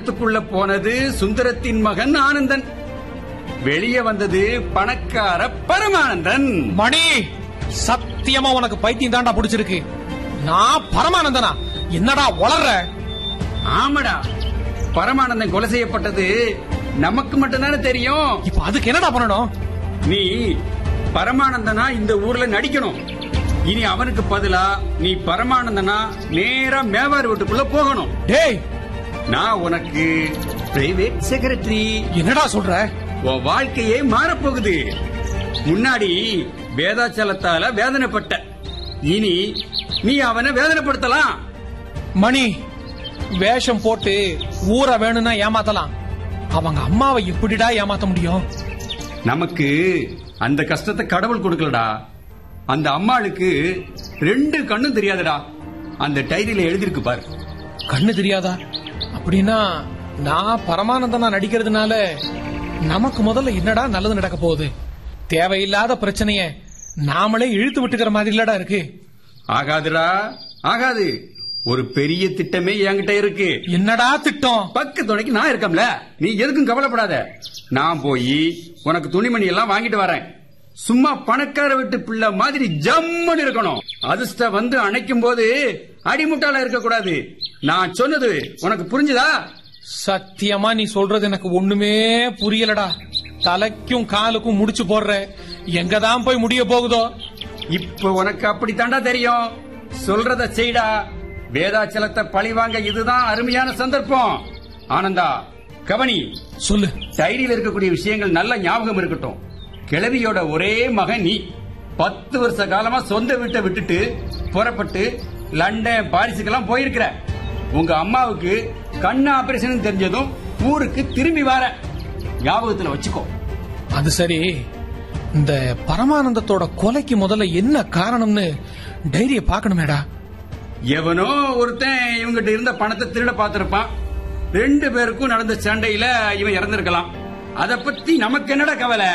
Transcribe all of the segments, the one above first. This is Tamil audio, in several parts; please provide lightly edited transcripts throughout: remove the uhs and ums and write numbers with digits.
வீட்டுக்குள்ள போனது சுந்தரத்தின் மகன் ஆனந்தன், வெளியே வந்தது பணக்கார பரமானந்தன். மணி, சத்தியமா உனக்கு பைத்தியம் தாண்டா பிடிச்சிருக்கு. நான் பரமானந்தனா? என்னடா வளர்ற? ஆமாடா, பரமானந்தன் கொலை செய்யப்பட்டது நமக்கு மட்டும்தானே தெரியும். இப்ப அதுக்கு என்னடா பண்ணணும்? நீ பரமானந்தனா இந்த ஊர்ல நடிக்கணும். இனி அவனுக்கு பதிலா நீ பரமானந்தனா நேரா மேவார் வீட்டுக்குள்ள போகணும். டேய், நான் உனக்கு பிரைவேட் செக்ரட்டரி. என்னடா சொல்ற? உன் வாழ்க்கையே மாறப்போகுது. முன்னாடி வேதாச்சலத்தால வேதனைப்பட்ட, இனி நீ அவனை வேதனைப்படுத்தலாம். மணி, வேஷம் போட்டு ஊரை வேணும்னா ஏமாத்தலாம். அவங்க அம்மாவை எப்படிடா ஏமாத்த முடியும்? நமக்கு அந்த கஷ்டத்தை கடவுள் கொடுக்கலடா. அந்த அம்மாளுக்கு 2 கண்ணும் தெரியாதுடா. அந்த டைரியில எழுதிருக்கு பாரு. கண்ணு தெரியாதா? அப்படின்னா நான் பரமானந்தனா நடிக்கிறதுனால நமக்கு முதல்ல என்னடா நல்லது நடக்க போகுது? தேவையில்லாத பிரச்சனைய நாமளே இழுத்து விட்டுக்கிற மாதிரி இல்லடா இருக்கு. ஆகாதுடா, ஆகாது. ஒரு பெரிய திட்டமே என்கிட்ட இருக்கு. என்னடா திட்டம்? பக்க துணைக்கு நான் இருக்கம்ல, நீ எதுக்கும் கவலைப்படாத. நான் போய் உனக்கு துணிமணி எல்லாம் வாங்கிட்டு வரேன். சும்மா பணக்கார வீட்டு பிள்ளை மாதிரி ஜம்முன்னு இருக்கணும். அதிர்ஷ்டம் வந்து அணைக்கும் போது அடிமுட்டால இருக்க கூடாது. நான் சொன்னது உனக்கு புரிஞ்சுதா? சத்தியமா நீ சொல்றது எனக்கு ஒண்ணுமே புரியலடா. தலைக்கும் காலுக்கும் முடிச்சு போடுற, எங்கதான் போய் முடிய போகுதோ? இப்ப உனக்கு அப்படித்தாண்டா தெரியும். சொல்றத செய்டா. வேதாச்சலத்தை பழிவாங்க இதுதான் அருமையான சந்தர்ப்பம். ஆனந்தா, கவனி. சொல்லு. டைரியில் இருக்கக்கூடிய விஷயங்கள் நல்ல ஞாபகம் இருக்கட்டும். கிழவியோட ஒரே மகன் நீ. 10 வருஷ காலமா சொந்த வீட்டை விட்டுட்டு புறப்பட்டு லண்டன் பாரிஸுக்கெல்லாம் போயிருக்கிற. உங்க அம்மாவுக்கு கண்ணு ஆபரேஷன் தெரிஞ்சதும் ஊருக்கு திரும்பி வர. ஞாபகத்துல வச்சுக்கோ. அது சரி, இந்த பரமானந்தத்தோட கொலைக்கு முதல்ல என்ன காரணம்னு டைரிய பாக்கணுமேடா. எவனோ ஒருத்தன் இவங்கிட்ட இருந்த பணத்தை திருட பார்த்திருப்பான். 2 பேருக்கும் நடந்த சண்டையில இவன் இறந்திருக்கலாம். அத பத்தி நமக்கு என்னடா கவலை?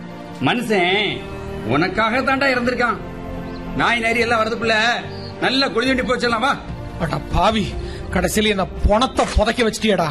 மனுஷன் உனக்காக தாண்டா இறந்திருக்கான். நாய் நரி எல்லாம் வரதுக்குள்ள நல்ல குளிதண்டி போச்சலாம். வா. அட பாவி, கடைசியில என்ன பணத்தை புதைக்க வச்சிட்டியடா.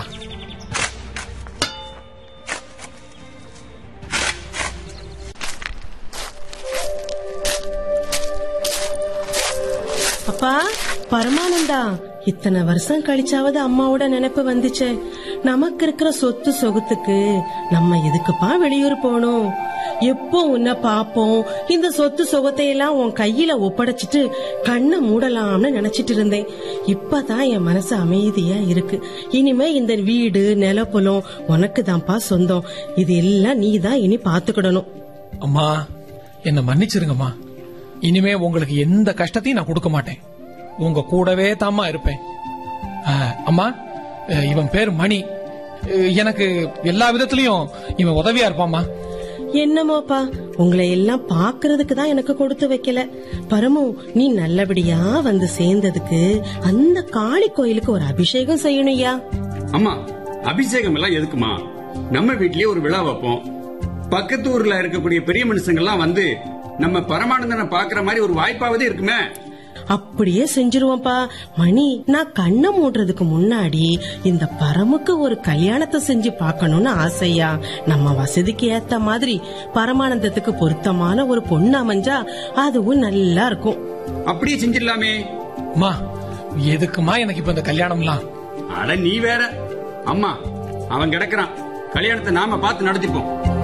அப்பா பரமானந்தா, இத்தனை வருஷம் கழிச்சாவது அம்மாவோட நினைப்பு வந்துச்சு. நமக்கு இருக்கிற சொத்து சொகுத்துக்கு நம்ம எதுக்குப்பா வெளியூர் போகணும்? எப்போ உன்னை பாப்போம், இந்த சொத்து சொகத்தை எல்லாம் உன் கையில ஒப்படைச்சிட்டு கண்ணை மூடலாம்னு நினைச்சிட்டு இருந்தேன். இப்பதான் என் மனசு அமைதியா இருக்கு. இனிமே இந்த வீடு நிலப்புலம் உனக்கு தான்ப்பா சொந்தம். இது எல்லாம் நீ தான் இனி பாத்துக்கிடணும். அம்மா, என்ன மன்னிச்சிருங்கம்மா. இனிமே உங்களுக்கு எந்த கஷ்டத்தையும் நான் கொடுக்க மாட்டேன். உங்க கூடவே தாமா இருப்பேன். அம்மா, இவன் பேர் மணி. எனக்கு எல்லா விதத்திலயும் இவன் உதவியா இருப்பாம்மா. என்னமோப்பா, உங்களை எல்லாம் பாக்குறதுக்கு தான் எனக்கு கொடுத்து வைக்கல. பரமு, நீ நல்லபடியா வந்து சேர்ந்ததுக்கு அந்த காளி கோயிலுக்கு ஒரு அபிஷேகம் செய்யணும்யா. அம்மா, அபிஷேகம் எல்லாம் எதுக்குமா? நம்ம வீட்லயே ஒரு விழா வைப்போம். பக்கத்து ஊர்ல இருக்கக்கூடிய பெரிய மனுஷங்க எல்லாம் வந்து நம்ம பரமானந்தனை பாக்குற மாதிரி ஒரு வாய்ப்பாவது இருக்குமே. அப்படியே செஞ்சிருவோம்ப்பா. மணி, நான் கண்ணை மூடுறதுக்கு முன்னாடி இந்த பரமுக்கு ஒரு கல்யாணத்தை செஞ்சு பார்க்கணும்னு ஆசையா. நம்ம வசதிக்கு ஏத்த மாதிரி பரமானந்தத்துக்கு பொருத்தமான ஒரு பொண்ணு அமைஞ்சா அதுவும் நல்லா இருக்கும். அப்படியே செஞ்சிடலாமே. அம்மா, எதுக்குமா எனக்கு இப்ப இந்த கல்யாணம்லாம்? அட நீ வேற. அம்மா, அவன் கிடக்குறான். கல்யாணத்தை நாம பார்த்து நடத்திப்போம்.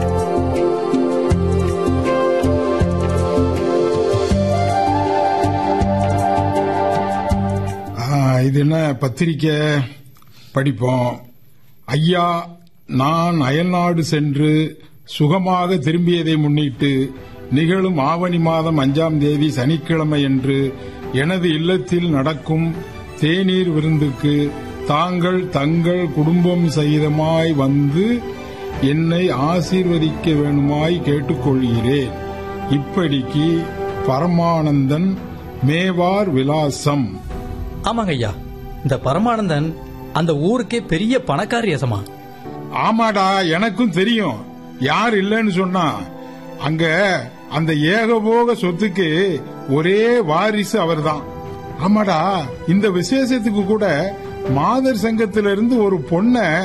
இது என்ன பத்திரிக்கை? படிப்போம். ஐயா, நான் அயல்நாடு சென்று சுகமாக திரும்பியதை முன்னிட்டு நிகழும் ஆவணி மாதம் 5ஆம் தேதி சனிக்கிழமை என்று எனது இல்லத்தில் நடக்கும் தேநீர் விருந்துக்கு தாங்கள் தங்கள் குடும்பம் சகிதமாய் வந்து என்னை ஆசீர்வதிக்க வேணுமாய் கேட்டுக்கொள்கிறேன். இப்படிக்கு பரமானந்தன், மேவார் விலாசம். ஆமாங்க ஐயா, இந்த பரமானந்தன் அந்த ஊருக்கே பெரிய பணக்காரியசமா. ஆமாடா, எனக்கும் தெரியும். யார் இல்லன்னு சொன்னா? அங்க அந்த ஏகபோக சொத்துக்கு ஒரே வாரிசு அவர்தான். ஆமாடா, இந்த விசேஷத்துக்கு கூட மாதர் சங்கத்திலிருந்து ஒரு பொண்ண